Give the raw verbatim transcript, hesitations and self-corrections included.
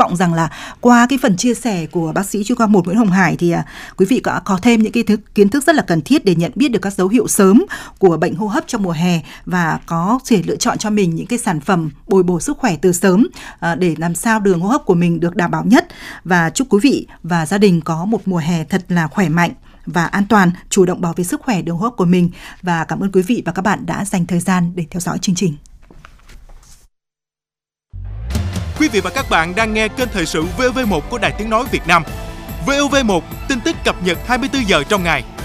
vọng rằng là qua cái phần chia sẻ của bác sĩ chuyên khoa một Nguyễn Hồng Hải thì à, quý vị có, có thêm những cái thức, kiến thức rất là cần thiết để nhận biết được các dấu hiệu sớm của bệnh hô hấp trong mùa hè và có thể lựa chọn cho mình những cái sản phẩm bồi bổ sức khỏe từ sớm à, để làm sao đường hô hấp của mình được đảm bảo nhất. Và chúc quý vị và gia đình có một mùa hè thật là khỏe mạnh và an toàn, chủ động bảo vệ sức khỏe đường hô hấp của mình. Và cảm ơn quý vị và các bạn đã dành thời gian để theo dõi chương trình. Quý vị và các bạn đang nghe kênh thời sự vê o vê một của Đài Tiếng nói Việt Nam. vê o vê một, tin tức cập nhật hai mươi tư giờ trong ngày.